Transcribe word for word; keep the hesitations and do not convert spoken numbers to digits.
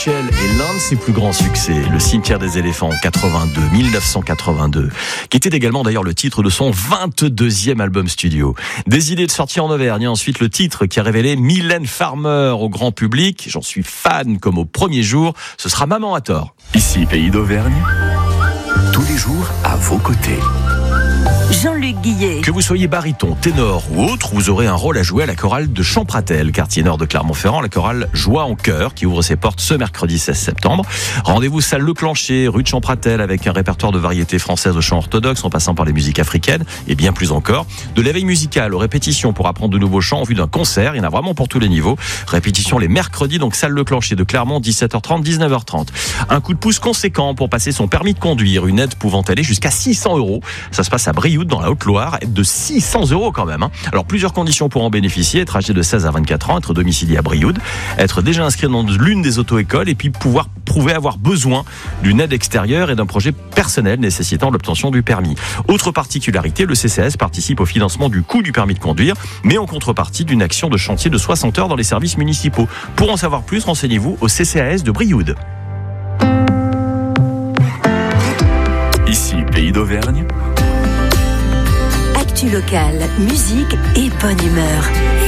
Michel et l'un de ses plus grands succès, Le Cimetière des éléphants en quatre-vingt-deux, mille neuf cent quatre-vingt-deux, qui était également d'ailleurs le titre de son vingt-deuxième album studio. Des idées de sortie en Auvergne et ensuite le titre qui a révélé Mylène Farmer au grand public. J'en suis fan comme au premier jour, ce sera Maman à tort. Ici, Pays d'Auvergne, tous les jours à vos côtés. Jean-Luc Guillet. Que vous soyez baryton, ténor ou autre, vous aurez un rôle à jouer à la chorale de Champratel, quartier nord de Clermont-Ferrand, la chorale Joie en chœur, qui ouvre ses portes ce mercredi seize septembre. Rendez-vous salle Le Clancher, rue de Champratel, avec un répertoire de variétés françaises au chant orthodoxe, en passant par les musiques africaines, et bien plus encore. De l'éveil musical aux répétitions pour apprendre de nouveaux chants en vue d'un concert, il y en a vraiment pour tous les niveaux. Répétition les mercredis, donc salle Le Clancher de Clermont, dix-sept heures trente, dix-neuf heures trente. Un coup de pouce conséquent pour passer son permis de conduire, une aide pouvant aller jusqu'à six cents euros. Ça se passe à Brioude, dans la Haute-Loire, aide de six cents euros quand même. Hein. Alors plusieurs conditions pour en bénéficier, être âgé de seize à vingt-quatre ans, être domicilié à Brioude, être déjà inscrit dans l'une des auto-écoles et puis pouvoir prouver avoir besoin d'une aide extérieure et d'un projet personnel nécessitant l'obtention du permis. Autre particularité, le C C A S participe au financement du coût du permis de conduire, mais en contrepartie d'une action de chantier de soixante heures dans les services municipaux. Pour en savoir plus, renseignez-vous au C C A S de Brioude. Ici, Pays d'Auvergne. Actu locale, musique et bonne humeur.